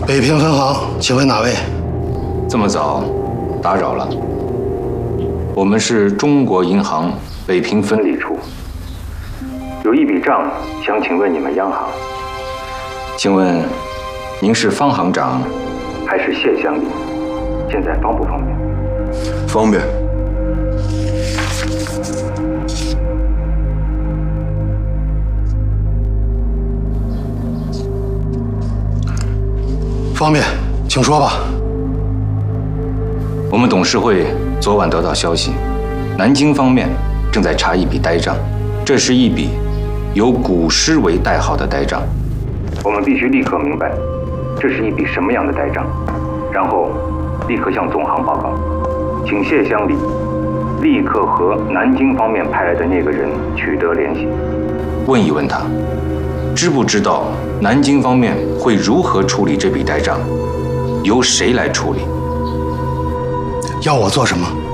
北平分行，请问哪位？ 这么早，打扰了。我们是中国银行北平分理处，有一笔账想请问你们央行。请问，您是方行长，还是谢乡里？现在方不方便？ 方便。 方便，请说吧。 我们董事会昨晚得到消息，南京方面正在查一笔呆账，这是一笔有古诗为代号的呆账。我们必须立刻明白，这是一笔什么样的呆账，然后立刻向总行报告，请谢乡里立刻和南京方面派来的那个人取得联系，问一问他，知不知道南京方面会如何处理这笔呆账，由谁来处理？ 要我做什么？